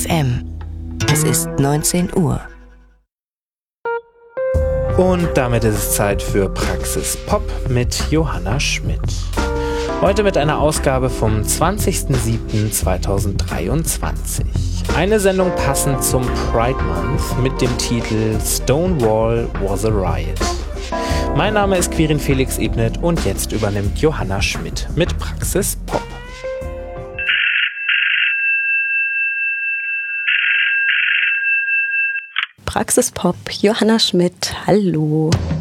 FM. Es ist 19 Uhr. Und damit ist es Zeit für Praxis Pop mit Johanna Schmidt. Heute mit einer Ausgabe vom 20.07.2023. Eine Sendung passend zum Pride Month mit dem Titel Stonewall Was a Riot. Mein Name ist Quirin Felix Ebnet und jetzt übernimmt Johanna Schmidt mit Praxis Pop. Praxis Pop, Johanna Schmidt, hallo.